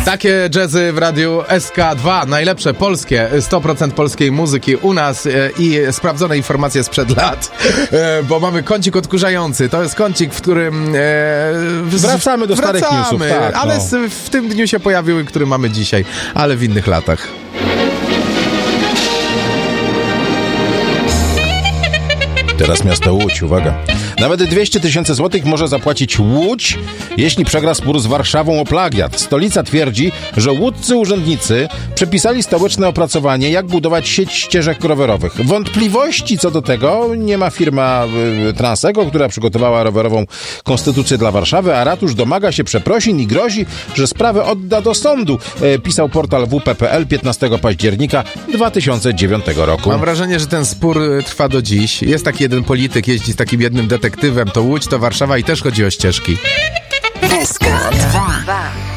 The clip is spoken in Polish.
Takie jazzy w radiu SK2, najlepsze polskie, 100% polskiej muzyki u nas i sprawdzone informacje sprzed lat, bo mamy kącik odkurzający. To jest kącik, w którym wracamy do starych newsów. Tak, ale w tym dniu się pojawiły, który mamy dzisiaj, ale w innych latach. Teraz miasto Łódź, uwaga. Nawet 200 000 złotych może zapłacić Łódź, jeśli przegra spór z Warszawą o plagiat. Stolica twierdzi, że łódzcy urzędnicy przepisali stołeczne opracowanie, jak budować sieć ścieżek rowerowych. Wątpliwości co do tego nie ma firma Transego, która przygotowała rowerową konstytucję dla Warszawy, a ratusz domaga się przeprosin i grozi, że sprawę odda do sądu, pisał portal WP.pl 15 października 2009 roku. Mam wrażenie, że ten spór trwa do dziś. Jest taki jeden polityk, jeździ z takim jednym detektywem, to Łódź, to Warszawa i też chodzi o ścieżki. SK2